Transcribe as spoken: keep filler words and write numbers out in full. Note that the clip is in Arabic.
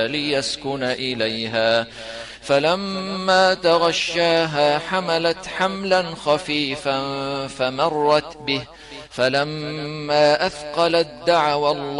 ليسكن إليها فلما تغشاها حملت حملا خفيفا فمرت به فلما أثقلت دعوا الله